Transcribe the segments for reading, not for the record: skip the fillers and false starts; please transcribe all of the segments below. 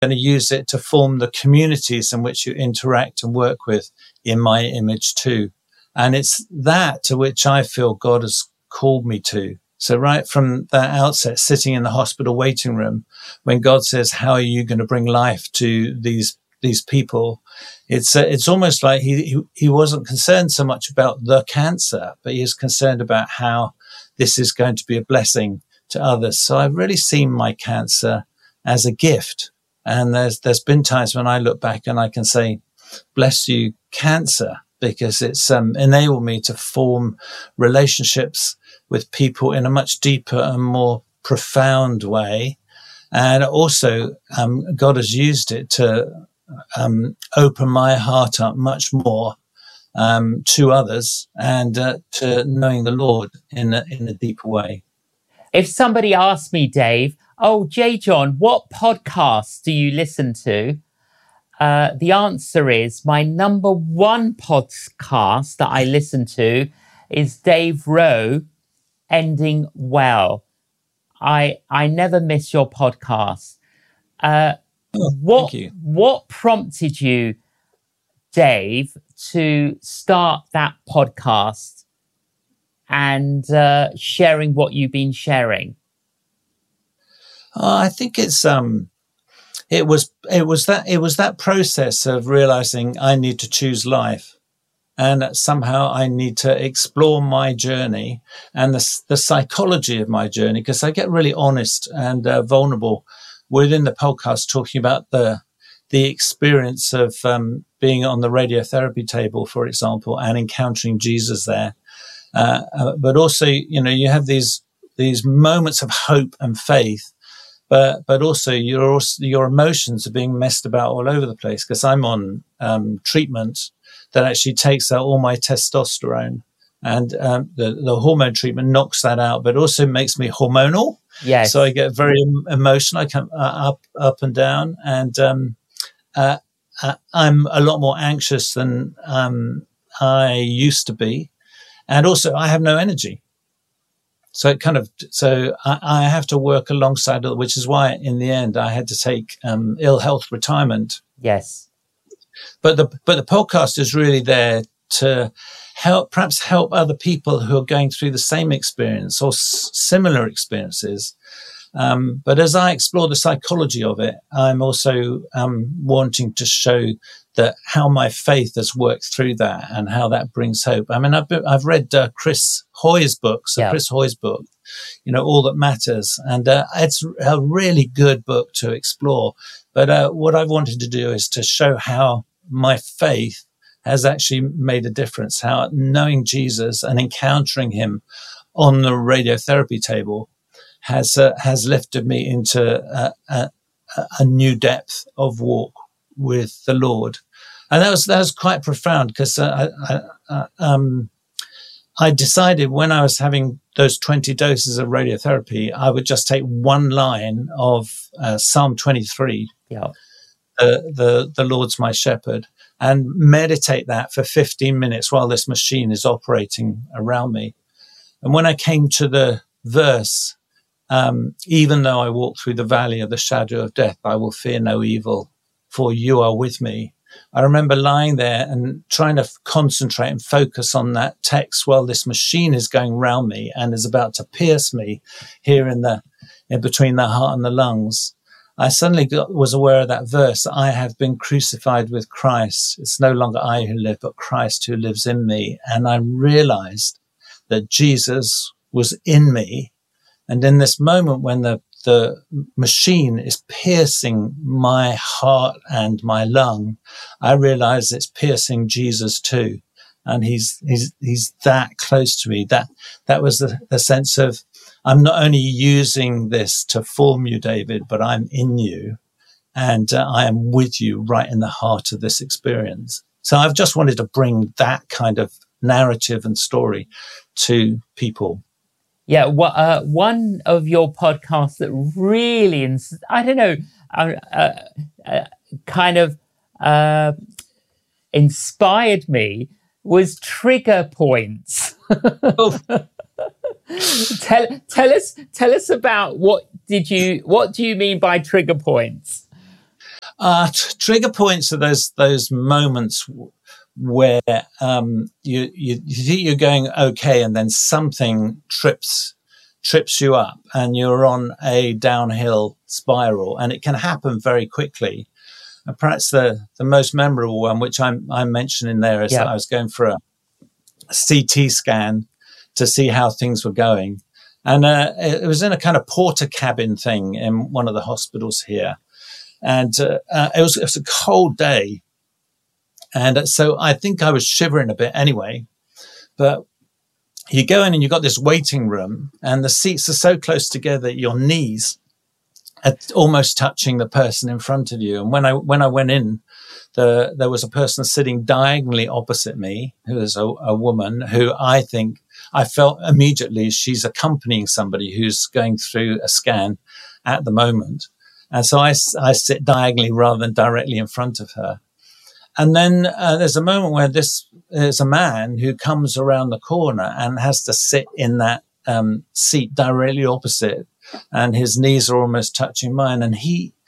going to use it to form the communities in which you interact and work with in my image too. And it's that to which I feel God has called me to. So right from the outset, sitting in the hospital waiting room, when God says, how are you going to bring life to these people? It's almost like he wasn't concerned so much about the cancer, but he is concerned about how this is going to be a blessing to others. So I've really seen my cancer as a gift. And there's been times when I look back and I can say, bless you, cancer, because it's enabled me to form relationships with people in a much deeper and more profound way. And also, God has used it to open my heart up much more to others and to knowing the Lord in a deeper way. If somebody asked me, Dave, oh, J. John, what podcasts do you listen to? The answer is my number one podcast that I listen to is Dave Rowe, Ending Well. I never miss your podcast. Thank you. What prompted you, Dave, to start that podcast and sharing what you've been sharing? I think it was that process of realizing I need to choose life, and that somehow I need to explore my journey and the psychology of my journey, because I get really honest and vulnerable within the podcast, talking about the experience of being on the radiotherapy table, for example, and encountering Jesus there. But also, you have these moments of hope and faith. But also your emotions are being messed about all over the place, because I'm on treatment that actually takes out all my testosterone, and the hormone treatment knocks that out, but also makes me hormonal. Yes. So I get very emotional. I come up and down, and I'm a lot more anxious than I used to be, and also I have no energy. So I have to work alongside it, which is why in the end I had to take ill health retirement. Yes. But the podcast is really there to help other people who are going through the same experience or similar experiences. But as I explore the psychology of it, I'm also wanting to show that how my faith has worked through that and how that brings hope. I mean, I've read Chris Hoy's book, Chris Hoy's book, All That Matters, and it's a really good book to explore. But what I wanted to do is to show how my faith has actually made a difference, how knowing Jesus and encountering him on the radiotherapy table has lifted me into a new depth of walk with the Lord. And that was quite profound, because I decided when I was having those 20 doses of radiotherapy, I would just take one line of Psalm 23, the Lord's my shepherd, and meditate that for 15 minutes while this machine is operating around me. And when I came to the verse, even though I walk through the valley of the shadow of death, I will fear no evil, for you are with me. I remember lying there and trying to concentrate and focus on that text while this machine is going round me and is about to pierce me here in between the heart and the lungs. I suddenly was aware of that verse. I have been crucified with Christ. It's no longer I who live, but Christ who lives in me. And I realized that Jesus was in me. And in this moment when the machine is piercing my heart and my lung, I realize it's piercing Jesus too. And he's that close to me. That was the sense of, I'm not only using this to form you, David, but I'm in you, and I am with you right in the heart of this experience. So I've just wanted to bring that kind of narrative and story to people. Yeah, one of your podcasts that really, inspired me was Trigger Points. Oh. Tell us about what do you mean by trigger points? Trigger points are those moments where you think you're going okay, and then something trips you up, and you're on a downhill spiral, and it can happen very quickly. And perhaps the most memorable one, which I mentioned in there, is that I was going for a CT scan to see how things were going, and it was in a kind of porter cabin thing in one of the hospitals here. And it was a cold day. And so I think I was shivering a bit anyway. But you go in and you've got this waiting room, and the seats are so close together, your knees are almost touching the person in front of you. And when I went in, there was a person sitting diagonally opposite me, who was a woman who I felt immediately she's accompanying somebody who's going through a scan at the moment. And so I sit diagonally rather than directly in front of her. And then there's a moment where there's a man who comes around the corner and has to sit in that seat directly opposite, and his knees are almost touching mine. And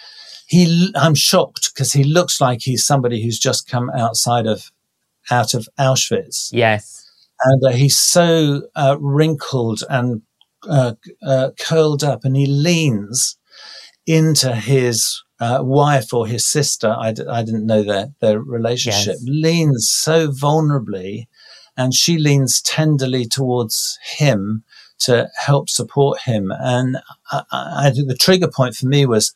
I'm shocked because he looks like he's somebody who's just come out of Auschwitz. Yes. And he's so wrinkled and curled up, and he leans into his wife or his sister. I didn't know their relationship. Yes. Leans so vulnerably, and she leans tenderly towards him to help support him. And I think the trigger point for me was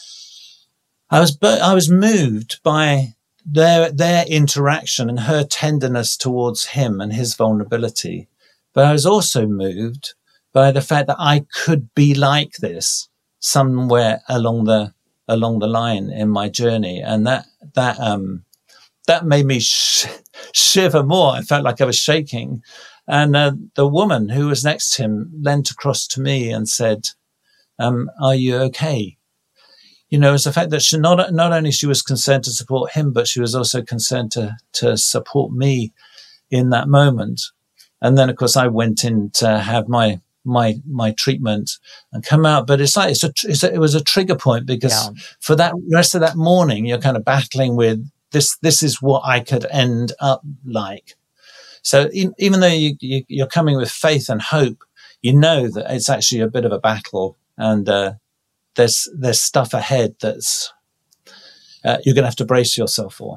I was moved by their interaction and her tenderness towards him and his vulnerability, but I was also moved by the fact that I could be like this somewhere along the line in my journey. And that made me shiver more. I felt like I was shaking. And the woman who was next to him leant across to me and said, are you okay? You know, it's the fact that she not only she was concerned to support him, but she was also concerned to support me in that moment. And then, of course, I went in to have my treatment and come out. But it's like it was a trigger point, because for that rest of that morning, you're kind of battling with this. This is what I could end up like. So even though you're coming with faith and hope, you know that it's actually a bit of a battle, and there's stuff ahead that's you're going to have to brace yourself for.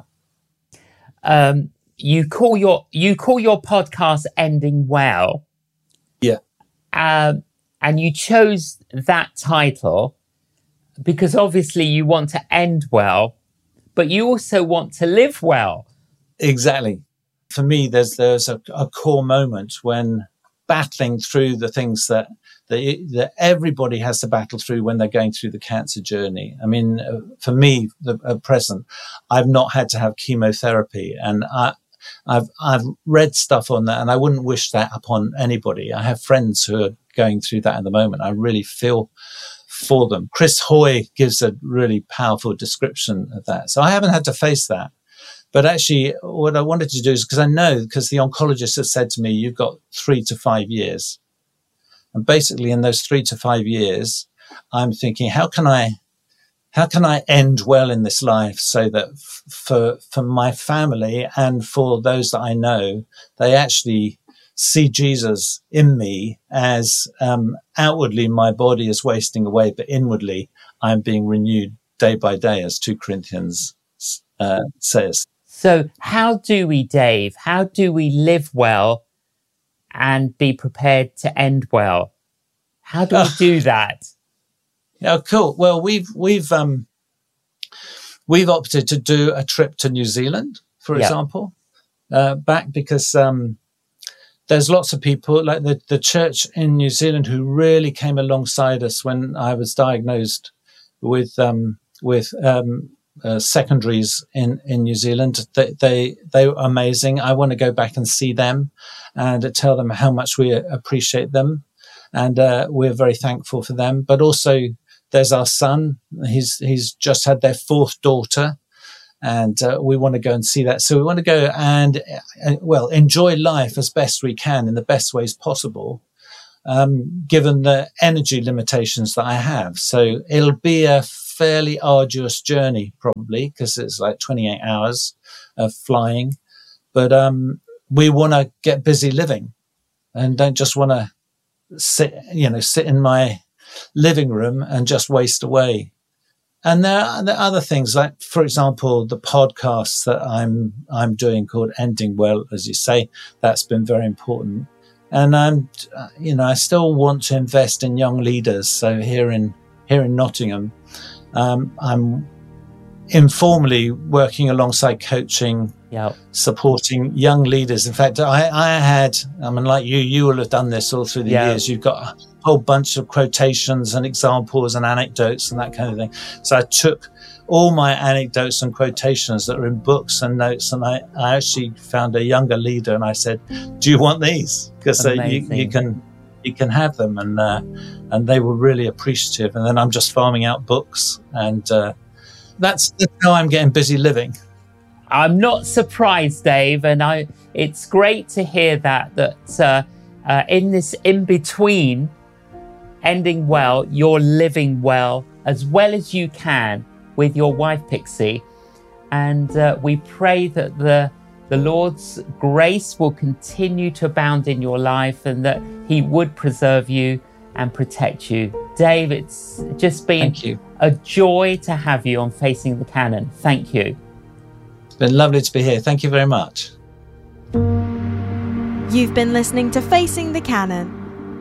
You call your podcast Ending Well. Yeah. And you chose that title because obviously you want to end well, but you also want to live well. Exactly. For me, there's a core moment when battling through the things that everybody has to battle through when they're going through the cancer journey. I mean, for me, at present, I've not had to have chemotherapy, and I've read stuff on that, and I wouldn't wish that upon anybody. I have friends who are going through that at the moment. I really feel for them. Chris Hoy gives a really powerful description of that. So I haven't had to face that. But actually, what I wanted to do is, because the oncologist has said to me, you've got 3 to 5 years. And basically in those 3 to 5 years, I'm thinking, how can I end well in this life so that for my family and for those that I know, they actually see Jesus in me as outwardly my body is wasting away, but inwardly I'm being renewed day by day, as 2 Corinthians says. So how do we, Dave, live well and be prepared to end well? How do we do that? Yeah, cool. Well, we've opted to do a trip to New Zealand, for example, back because there's lots of people like the church in New Zealand who really came alongside us when I was diagnosed with secondaries in New Zealand. They were amazing. I want to go back and see them and tell them how much we appreciate them, and we're very thankful for them. But also, there's our son. He's just had their 4th daughter, and we want to go and see that. So we want to go and enjoy life as best we can in the best ways possible, given the energy limitations that I have. So it'll be a fairly arduous journey, probably, because it's like 28 hours of flying. But we want to get busy living and don't just want to sit in my living room and just waste away. And there are other things, like, for example, the podcast that I'm doing called Ending Well, as you say. That's been very important. And I still want to invest in young leaders. So here in Nottingham, I'm informally working alongside coaching, supporting young leaders. In fact, like you will have done this all through the years. You've got a whole bunch of quotations and examples and anecdotes and that kind of thing. So I took all my anecdotes and quotations that are in books and notes, and I actually found a younger leader and I said, do you want these? Because you can have them. And they were really appreciative. And then I'm just farming out books, and that's how I'm getting busy living. I'm not surprised, Dave, and it's great to hear that in this in-between, ending well, you're living well as you can with your wife, Pixie. And we pray that the Lord's grace will continue to abound in your life and that he would preserve you and protect you. Dave, it's just been a joy to have you on Facing the Canon. Thank you. It's been lovely to be here. Thank you very much. You've been listening to Facing the Canon.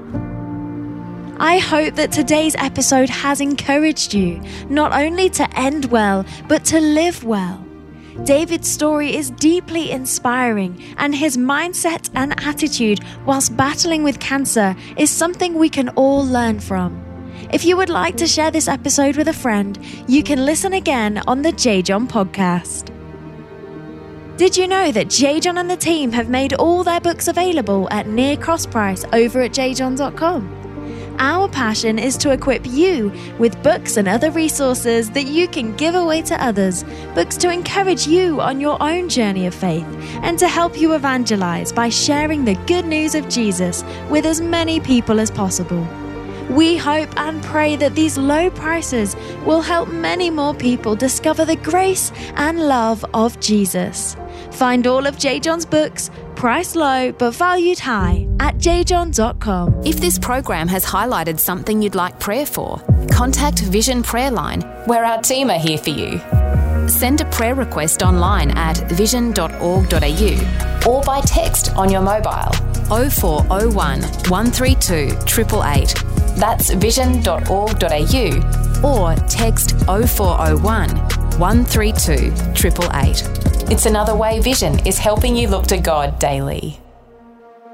I hope that today's episode has encouraged you, not only to end well, but to live well. David's story is deeply inspiring, and his mindset and attitude whilst battling with cancer is something we can all learn from. If you would like to share this episode with a friend, you can listen again on the J. John podcast. Did you know that J. John and the team have made all their books available at near cost price over at jjohn.com? Our passion is to equip you with books and other resources that you can give away to others, books to encourage you on your own journey of faith, and to help you evangelize by sharing the good news of Jesus with as many people as possible. We hope and pray that these low prices will help many more people discover the grace and love of Jesus. Find all of J. John's books, priced low but valued high, at jjohn.com. If this program has highlighted something you'd like prayer for, contact Vision Prayer Line, where our team are here for you. Send a prayer request online at vision.org.au or by text on your mobile 0401 132 888. That's vision.org.au or text 0401 132 888. It's another way Vision is helping you look to God daily.